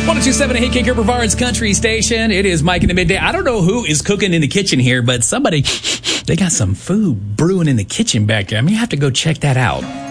1027 Hey Kicker Brevard's Country Station. It is Mike in the Midday. I don't know who is cooking in the kitchen here, but somebody, they got some food brewing in the kitchen back there. I mean, you have to go check that out.